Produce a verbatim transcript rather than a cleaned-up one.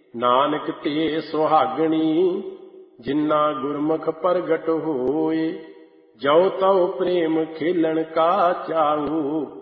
ਨਾਨਕ ਤੇ ਸੁਹਾਗਣੀ ਜਿੰਨਾ ਗੁਰਮੁਖ ਪ੍ਰਗਟ ਹੋਏ। ਜਉ ਤਉ ਪ੍ਰੇਮ ਖੇਲਣ ਕਾ ਚਾਉ